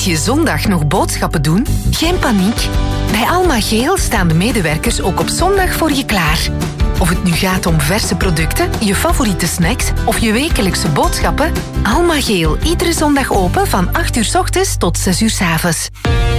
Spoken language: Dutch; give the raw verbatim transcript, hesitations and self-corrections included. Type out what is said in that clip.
Moet je zondag nog boodschappen doen? Geen paniek. Bij Alma Geel staan de medewerkers ook op zondag voor je klaar. Of het nu gaat om verse producten, je favoriete snacks of je wekelijkse boodschappen, Alma Geel iedere zondag open van acht uur 's ochtends tot zes uur 's avonds.